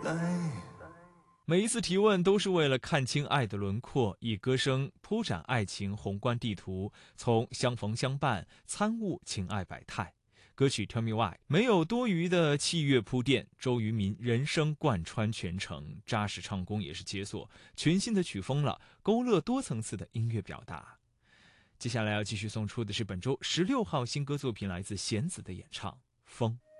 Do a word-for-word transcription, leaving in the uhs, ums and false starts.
每一次提问都是为了看清爱的轮廓，以歌声铺展爱情宏观地图，从相逢相伴参悟情爱百态。歌曲 Tell Me Why 没有多余的器乐铺垫，周渝民人声贯穿全程，扎实唱功也是杰作，全新的曲风了，勾勒多层次的音乐表达。接下来要继续送出的是本周十六号新歌作品，来自弦子的演唱《风》。